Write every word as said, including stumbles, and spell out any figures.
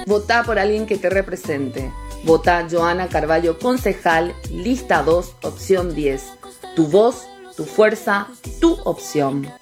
Votá por alguien que te represente. Votá Joana Carvalho, concejal, lista dos, opción diez. Tu voz, tu fuerza, tu opción.